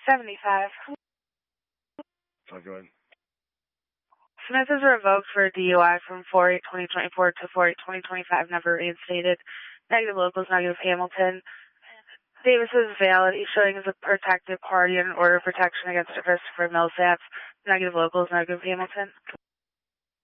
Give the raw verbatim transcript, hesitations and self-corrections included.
seventy-five. So go ahead. Smith is revoked for D U I from four eight twenty twenty-four to four eight twenty twenty-five, never reinstated. Negative locals, negative Hamilton. Davis is valid. He's showing as a protected party and an order of protection against Christopher Millsap. Negative locals, negative Hamilton.